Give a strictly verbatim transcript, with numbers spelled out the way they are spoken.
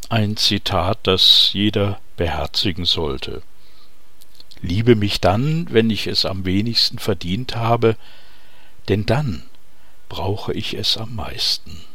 Ein Zitat, das jeder beherzigen sollte. Liebe mich dann, wenn ich es am wenigsten verdient habe, denn dann brauche ich es am meisten.